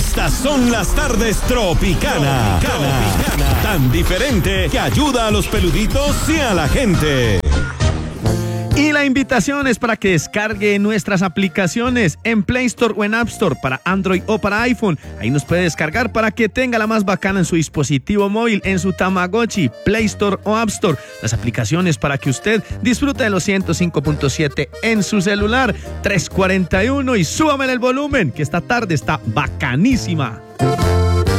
Estas son las tardes Tropicana. Tan diferente que ayuda a los peluditos y a la gente. Y la invitación es para que descargue nuestras aplicaciones en Play Store o en App Store para Android o para iPhone. Ahí nos puede descargar para que tenga la más bacana en su dispositivo móvil, en su Tamagotchi, Play Store o App Store. Las aplicaciones para que usted disfrute de los 105.7 en su celular. 341 y súbame el volumen, que esta tarde está bacanísima.